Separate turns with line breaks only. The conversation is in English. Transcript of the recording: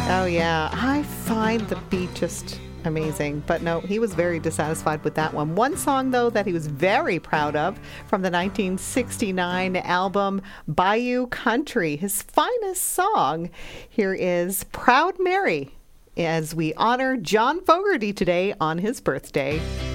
Oh, yeah. I find the beat just amazing. But no, he was very dissatisfied with that one. One song, though, that he was very proud of from the 1969 album Bayou Country, his finest song. Here is Proud Mary, as we honor John Fogerty today on his birthday.